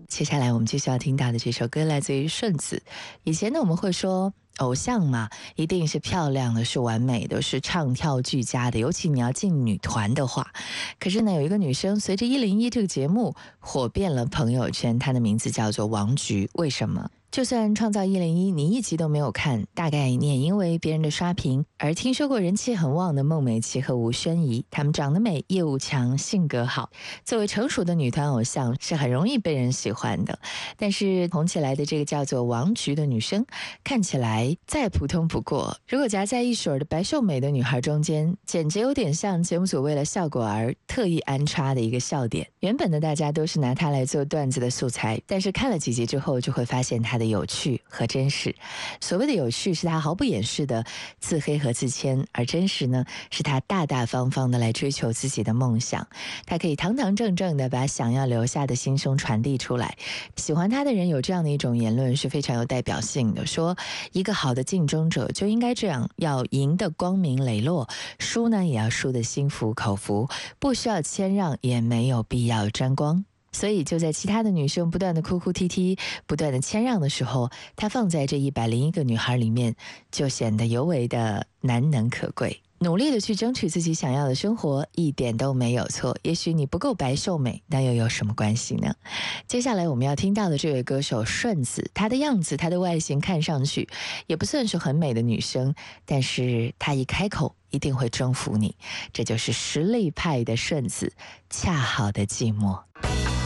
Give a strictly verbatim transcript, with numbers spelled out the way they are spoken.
接下来我们继续要听到的这首歌来自于顺子。以前呢，我们会说偶像嘛，一定是漂亮的，是完美的，是唱跳俱佳的，尤其你要进女团的话。可是呢，有一个女生随着一零一这个节目火遍了朋友圈，她的名字叫做王菊。为什么？就算创造一零一你一集都没有看，大概你也因为别人的刷屏而听说过人气很旺的孟美岐和吴宣仪。她们长得美，业务强，性格好，作为成熟的女团偶像是很容易被人喜欢的。但是红起来的这个叫做王菊的女生看起来再普通不过，如果夹在一水儿的白秀美的女孩中间，简直有点像节目组为了效果而特意安插的一个笑点。原本的大家都是拿她来做段子的素材，但是看了几集之后就会发现她的有趣和真实。所谓的有趣是她毫不掩饰的自黑和自谦，而真实呢，是她大大方方的来追求自己的梦想。她可以堂堂正正的把想要留下的心声传递出来。喜欢她的人有这样的一种言论是非常有代表性的，说一个好的竞争者就应该这样，要赢得光明磊落，输呢也要输得心服口服，不需要谦让，也没有必要沾光。所以就在其他的女生不断的哭哭啼啼，不断的谦让的时候，她放在这一百零一个女孩里面，就显得尤为的难能可贵。努力的去争取自己想要的生活，一点都没有错。也许你不够白秀美，那又有什么关系呢？接下来我们要听到的这位歌手顺子，她的样子，她的外形看上去也不算是很美的女生，但是她一开口一定会征服你。这就是实力派的顺子，恰好的寂寞。